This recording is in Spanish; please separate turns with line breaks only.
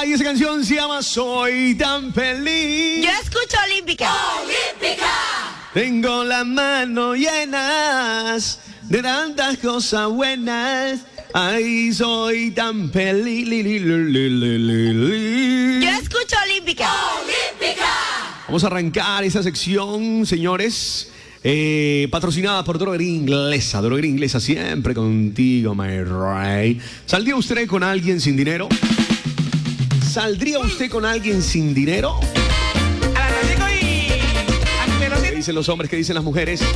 y esa canción se llama Soy tan feliz.
Yo escucho Olímpica.
Olímpica.
Tengo las manos llenas de tantas cosas buenas. Ay, soy tan feliz.
Yo escucho Olímpica.
Olímpica.
Vamos a arrancar esa sección, señores. Patrocinada por Droguería Inglesa. Droguería Inglesa siempre contigo, my rey. ¿Saldría usted con alguien sin dinero? ¿Saldría usted con alguien sin dinero? ¿Qué dicen los hombres? ¿Qué dicen las mujeres?